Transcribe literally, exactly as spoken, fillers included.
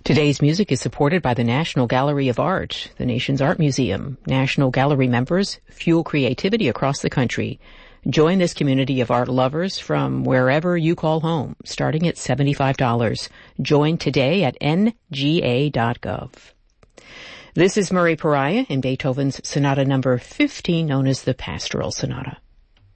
Today's music is supported by the National Gallery of Art, the nation's art museum. National Gallery members fuel creativity across the country. Join this community of art lovers from wherever you call home, starting at seventy-five dollars. Join today at N G A dot gov. This is Murray Pariah in Beethoven's Sonata number fifteen, known as the Pastoral Sonata.